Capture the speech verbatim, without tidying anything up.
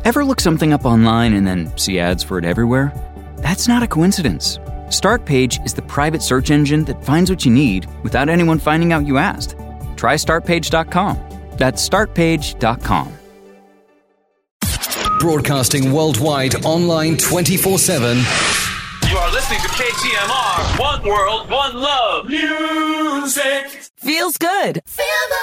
Ever look something up online and then see ads for it everywhere? That's not a coincidence. Startpage is the private search engine that finds what you need without anyone finding out you asked. Try start page dot com. That's start page dot com. Broadcasting worldwide, online twenty-four seven. You are listening to K T M R. One world, one love. Music. Feels good. Feel the